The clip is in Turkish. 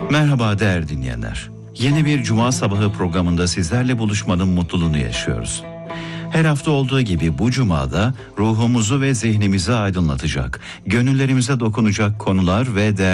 Merhaba değerli dinleyenler. Yeni bir Cuma sabahı programında sizlerle buluşmanın mutluluğunu yaşıyoruz. Her hafta olduğu gibi bu Cuma'da ruhumuzu ve zihnimizi aydınlatacak, gönüllerimize dokunacak konular ve değerler